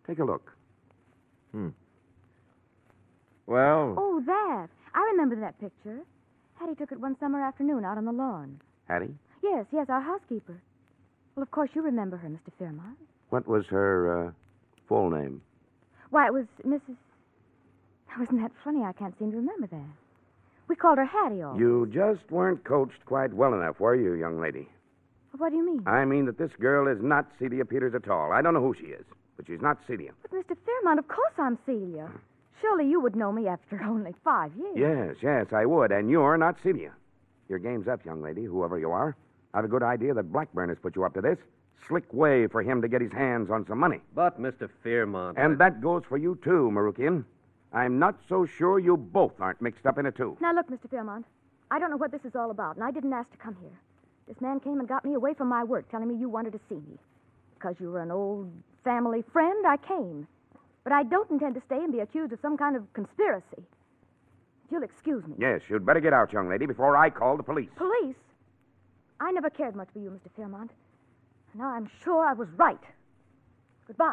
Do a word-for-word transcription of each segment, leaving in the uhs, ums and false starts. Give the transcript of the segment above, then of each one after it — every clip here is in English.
Take a look. Hmm. Well... Oh, that. I remember that picture. Hattie took it one summer afternoon out on the lawn. Hattie? Yes, yes, our housekeeper. Well, of course, you remember her, Mister Fairmont. What was her uh, full name? Why, it was Missus Oh, isn't that funny? I can't seem to remember that. We called her Hattie always. You just weren't coached quite well enough, were you, young lady? What do you mean? I mean that this girl is not Celia Peters at all. I don't know who she is, but she's not Celia. But, Mister Fairmont, of course I'm Celia. Surely you would know me after only five years. Yes, yes, I would, and you're not Celia. Your game's up, young lady, whoever you are. I've a good idea that Blackburn has put you up to this. Slick way for him to get his hands on some money. But, Mister Fairmont... And I... that goes for you, too, Marukian. I'm not so sure you both aren't mixed up in it, too. Now, look, Mister Fairmont, I don't know what this is all about, and I didn't ask to come here. This man came and got me away from my work, telling me you wanted to see me. Because you were an old family friend, I came. But I don't intend to stay and be accused of some kind of conspiracy. If you'll excuse me. Yes, you'd better get out, young lady, before I call the police. Police? I never cared much for you, Mister Fairmont. Now I'm sure I was right. Goodbye.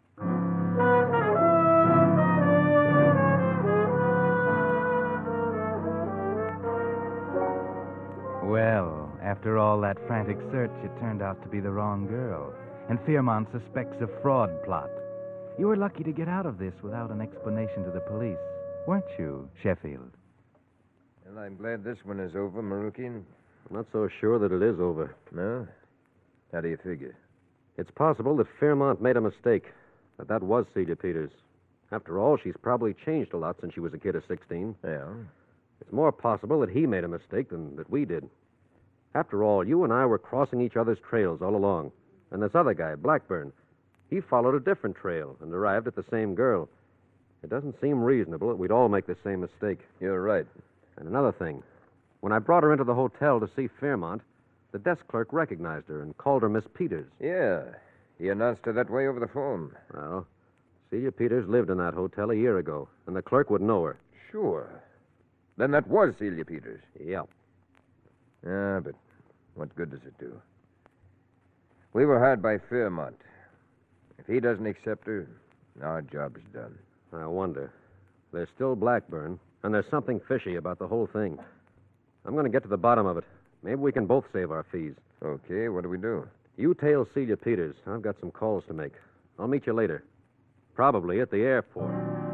Well, after all that frantic search, it turned out to be the wrong girl. And Fairmont suspects a fraud plot. You were lucky to get out of this without an explanation to the police, weren't you, Sheffield? Well, I'm glad this one is over, Marukian. I'm not so sure that it is over. No? How do you figure? It's possible that Fairmont made a mistake, that that was Celia Peters. After all, she's probably changed a lot since she was a kid of sixteen. Yeah? It's more possible that he made a mistake than that we did. After all, you and I were crossing each other's trails all along. And this other guy, Blackburn, he followed a different trail and arrived at the same girl. It doesn't seem reasonable that we'd all make the same mistake. You're right. And another thing. When I brought her into the hotel to see Fairmont, the desk clerk recognized her and called her Miss Peters. Yeah. He announced her that way over the phone. Well, Celia Peters lived in that hotel a year ago, and the clerk would know her. Sure. Then that was Celia Peters. Yeah. Yeah, but what good does it do? We were hired by Fairmont. If he doesn't accept her, our job's done. I wonder. There's still Blackburn, and there's something fishy about the whole thing. I'm going to get to the bottom of it. Maybe we can both save our fees. Okay, what do we do? You tail Celia Peters. I've got some calls to make. I'll meet you later. Probably at the airport.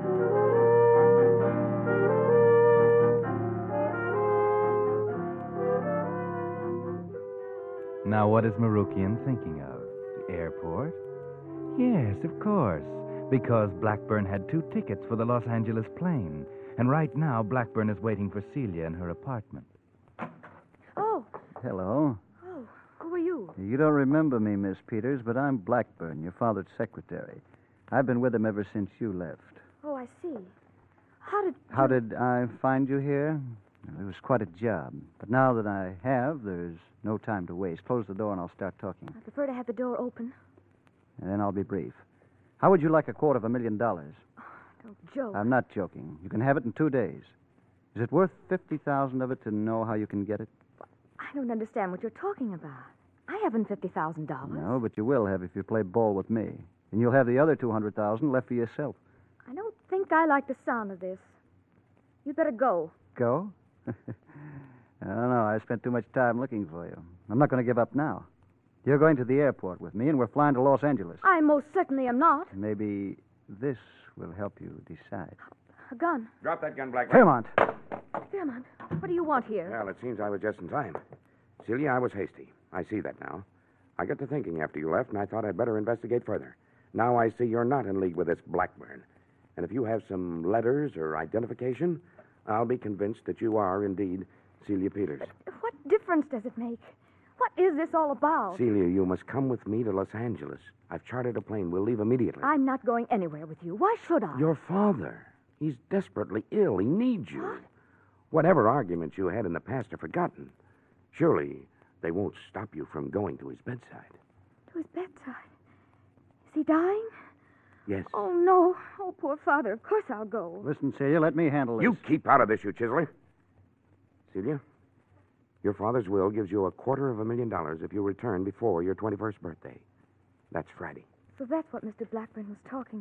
Now, what is Marukian thinking of? The airport? Yes, of course. Because Blackburn had two tickets for the Los Angeles plane. And right now, Blackburn is waiting for Celia in her apartment. Oh, Hello. oh, who are you? You don't remember me, Miss Peters, but I'm Blackburn, your father's secretary. I've been with him ever since you left. Oh, I see. How did... How did I find you here? It was quite a job. But now that I have, there's no time to waste. Close the door and I'll start talking. I prefer to have the door open. And then I'll be brief. How would you like a quarter of a million dollars? Don't joke. I'm not joking. You can have it in two days. Is it worth fifty thousand of it to know how you can get it? I don't understand what you're talking about. I haven't fifty thousand dollars. No, but you will have if you play ball with me. And you'll have the other two hundred thousand left for yourself. I don't think I like the sound of this. You'd better go. Go? I don't know. I spent too much time looking for you. I'm not going to give up now. You're going to the airport with me, and we're flying to Los Angeles. I most certainly am not. Maybe this will help you decide. A gun. Drop that gun, Blackburn. Fairmont! Fairmont, what do you want here? Well, it seems I was just in time. Celia, I was hasty. I see that now. I got to thinking after you left, and I thought I'd better investigate further. Now I see you're not in league with this Blackburn. And if you have some letters or identification, I'll be convinced that you are indeed Celia Peters. But what difference does it make? What is this all about? Celia, you must come with me to Los Angeles. I've chartered a plane. We'll leave immediately. I'm not going anywhere with you. Why should I? Your father. He's desperately ill. He needs you. What? Whatever arguments you had in the past are forgotten. Surely they won't stop you from going to his bedside. To his bedside. Is he dying? Yes. Oh, no. Oh, poor father. Of course I'll go. Listen, Celia, let me handle this. You keep out of this, you chiseler. Celia, your father's will gives you a quarter of a million dollars if you return before your twenty-first birthday. That's Friday. So that's what Mister Blackburn was talking